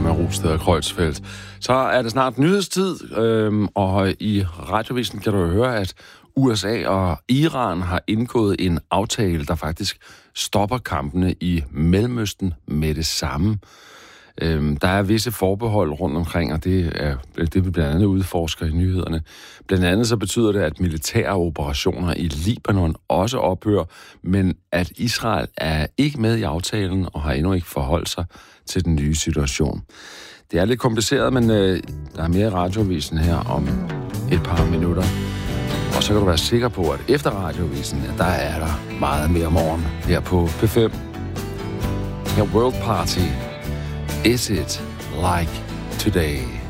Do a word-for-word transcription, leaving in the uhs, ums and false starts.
med Rosted og Kreuzfeldt. Så er det snart nyhedstid, øhm, og i Radiovisen kan du høre, at U S A og Iran har indgået en aftale, der faktisk stopper kampene i Mellemøsten med det samme. Øhm, der er visse forbehold rundt omkring, og det er det, vi blandt andet udforsker i nyhederne. Blandt andet så betyder det, at militære operationer i Libanon også ophører, men at Israel er ikke med i aftalen og har endnu ikke forholdt sig til den nye situation. Det er lidt kompliceret, men øh, der er mere i Radiovisen her om et par minutter. Og så kan du være sikker på, at efter Radiovisen, ja, der er der meget mere morgen her på P fem. Her World Party. Is it like today?